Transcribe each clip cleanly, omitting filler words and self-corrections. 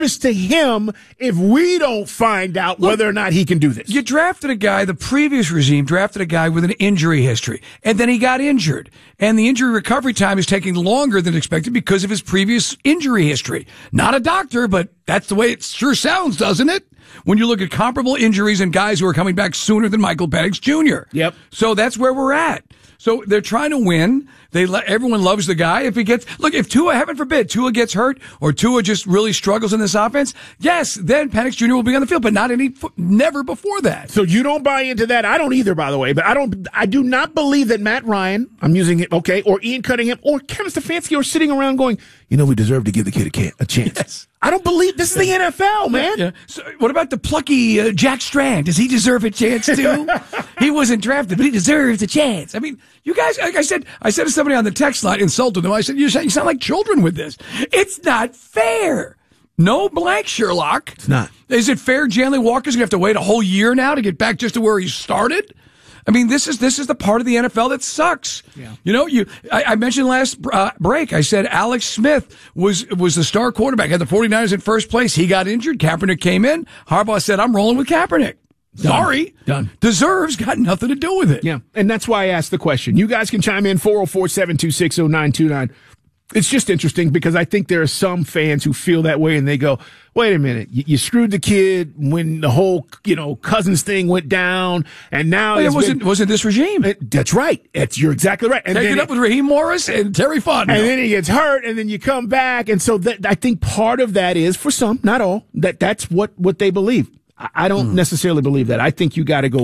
to him if we don't find out whether or not he can do this. You drafted a guy, the previous regime drafted a guy with an injury history, and then he got injured. And the injury recovery time is taking longer than expected because of his previous injury history. Not a doctor, but that's the way it sure sounds, doesn't it? When you look at comparable injuries and guys who are coming back sooner than Michael Penix Jr. Yep. So that's where we're at. So they're trying to win. Everyone loves the guy. If Tua, heaven forbid, Tua gets hurt or Tua just really struggles in this offense, yes, then Penix Jr. will be on the field, but never before that. So you don't buy into that. I don't either, by the way, but I do not believe that Matt Ryan, I'm using it, okay, or Ian Cunningham or Kevin Stefanski are sitting around going, we deserve to give the kid a chance. Yes. I don't believe this is the NFL, man. Yeah. So what about the plucky Jack Strand? Does he deserve a chance too? He wasn't drafted, but he deserves a chance. I mean, you guys, like I said to somebody on the text line, insulted them. I said, you sound like children with this. It's not fair. No blank, Sherlock. It's not. Is it fair Jalen Walker's going to have to wait a whole year now to get back just to where he started? I mean, this is the part of the NFL that sucks. Yeah. I mentioned last break, I said Alex Smith was the star quarterback, had the 49ers in first place. He got injured. Kaepernick came in. Harbaugh said, I'm rolling with Kaepernick. Sorry. Done. Deserves, got nothing to do with it. Yeah. And that's why I asked the question. You guys can chime in 404-726-0929. It's just interesting because I think there are some fans who feel that way and they go, wait a minute, you screwed the kid when the whole, Cousins thing went down and now it wasn't this regime. That's right. You're exactly right. And take it up with Raheem Morris and Terry Fontenot. And then he gets hurt and then you come back. And so I think part of that is, for some, not all, that's what they believe. I don't necessarily believe that. I think you got to go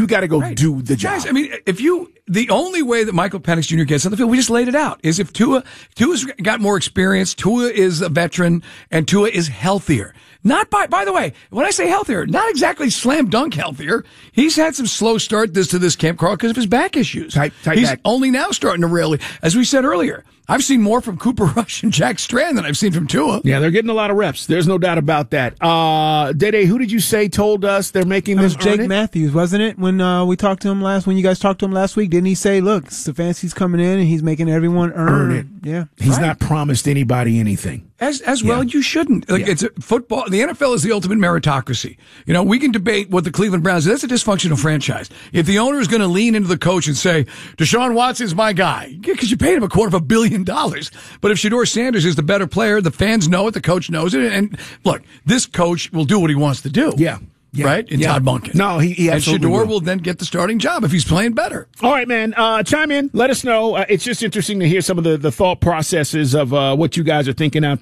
do the job. Guys, I mean, the only way that Michael Penix Jr. gets on the field, we just laid it out, is if Tua's got more experience, Tua is a veteran, and Tua is healthier. Not by the way, when I say healthier, not exactly slam dunk healthier. He's had some slow start to this camp, Carl, because of his back issues. He's back. only now starting to really, as we said earlier, I've seen more from Cooper Rush and Jack Strand than I've seen from Tua. Yeah, they're getting a lot of reps. There's no doubt about that. Dede, who did you say told us they're making this? It was Jake Matthews, wasn't it? When we talked to him when you guys talked to him last week, didn't he say, look, Stefanski's coming in and he's making everyone earn it? Yeah. He's not promised anybody anything. As well, you shouldn't. It's football. The NFL is the ultimate meritocracy. We can debate what the Cleveland Browns, that's a dysfunctional franchise. If the owner is going to lean into the coach and say, Deshaun Watson's my guy, because you paid him $250 million. But if Shedeur Sanders is the better player, the fans know it, the coach knows it. And look, this coach will do what he wants to do. Yeah. Right? And Todd Monken. No, he absolutely And Shedeur will then get the starting job if he's playing better. All right, man. Chime in. Let us know. It's just interesting to hear some of the thought processes of what you guys are thinking out there.